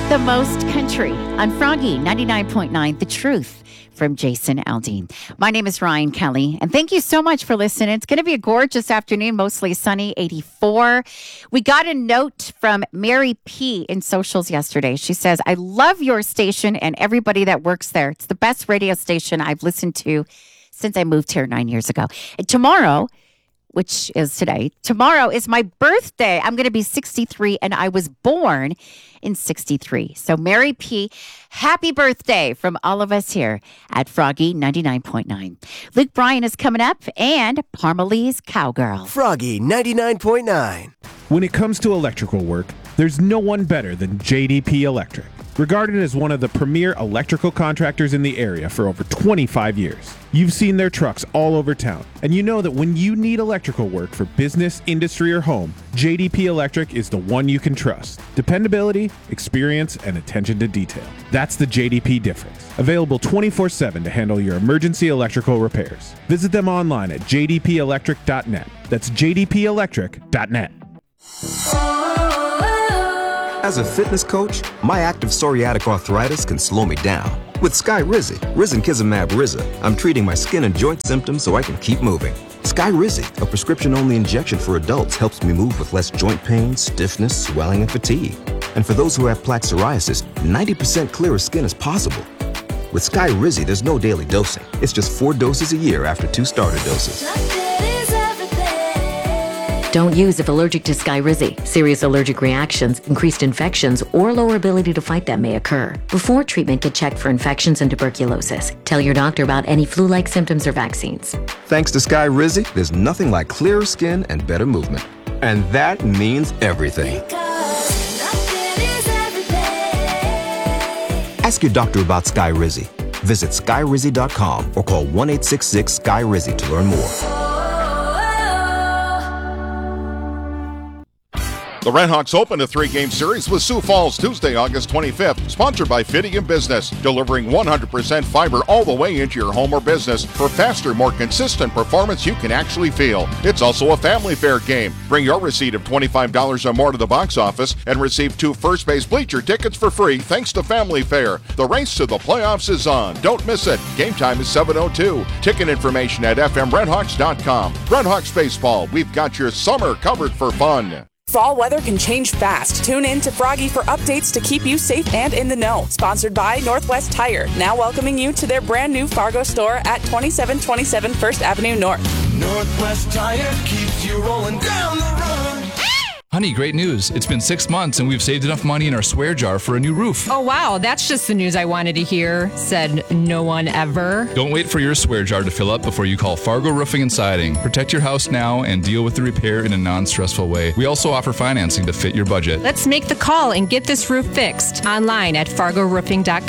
The most country on Froggy 99.9, The Truth from Jason Aldean. My name is Ryan Kelly, and thank you so much for listening. It's going to be a gorgeous afternoon, mostly sunny, 84. We got a note from Mary P. in socials yesterday. She says, I love your station and everybody that works there. It's the best radio station I've listened to since I moved here 9 years ago. And tomorrow, which is today, tomorrow is my birthday. I'm going to be 63, and I was born in 63. So Mary P., happy birthday from all of us here at Froggy 99.9. Luke Bryan is coming up, and Parmalee's Cowgirl. Froggy 99.9. When it comes to electrical work, there's no one better than JDP Electric. Regarded as one of the premier electrical contractors in the area for over 25 years. You've seen their trucks all over town, and you know that when you need electrical work for business, industry, or home, JDP Electric is the one you can trust. Dependability, experience, and attention to detail. That's the JDP difference. Available 24/7 to handle your emergency electrical repairs. Visit them online at jdpelectric.net. That's jdpelectric.net. As a fitness coach, my active psoriatic arthritis can slow me down. With Skyrizi, risankizumab Riza, I'm treating my skin and joint symptoms so I can keep moving. Skyrizi, a prescription-only injection for adults, helps me move with less joint pain, stiffness, swelling, and fatigue. And for those who have plaque psoriasis, 90% clearer skin is possible. With Skyrizi, there's no daily dosing. It's just 4 doses a year after 2 starter doses. Don't use if allergic to Skyrizi. Serious allergic reactions, increased infections, or lower ability to fight them may occur. Before treatment, get checked for infections and tuberculosis. Tell your doctor about any flu-like symptoms or vaccines. Thanks to Skyrizi, there's nothing like clearer skin and better movement. And that means everything. Ask your doctor about Skyrizi. Visit Skyrizi.com or call 1-866-SKY-RIZI to learn more. The Redhawks open a 3-game series with Sioux Falls Tuesday, August 25th, sponsored by Fidium Business, delivering 100% fiber all the way into your home or business for faster, more consistent performance you can actually feel. It's also a family fair game. Bring your receipt of $25 or more to the box office and receive 2 first base bleacher tickets for free thanks to Family Fair. The race to the playoffs is on. Don't miss it. Game time is 7:02. Ticket information at fmredhawks.com. Redhawks Baseball, we've got your summer covered for fun. Fall weather can change fast. Tune in to Froggy for updates to keep you safe and in the know. Sponsored by Northwest Tire, now welcoming you to their brand new Fargo store at 2727 First Avenue North. Northwest Tire keeps you rolling down the road. Honey, great news. It's been 6 months and we've saved enough money in our swear jar for a new roof. Oh, wow. That's just the news I wanted to hear, said no one ever. Don't wait for your swear jar to fill up before you call Fargo Roofing and Siding. Protect your house now and deal with the repair in a non-stressful way. We also offer financing to fit your budget. Let's make the call and get this roof fixed online at fargoroofing.com.